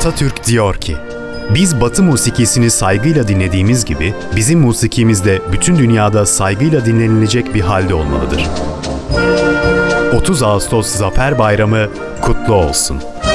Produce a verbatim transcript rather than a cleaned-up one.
Atatürk diyor ki, biz Batı musikisini saygıyla dinlediğimiz gibi bizim musikimiz de bütün dünyada saygıyla dinlenilecek bir halde olmalıdır. otuz Ağustos Zafer Bayramı kutlu olsun.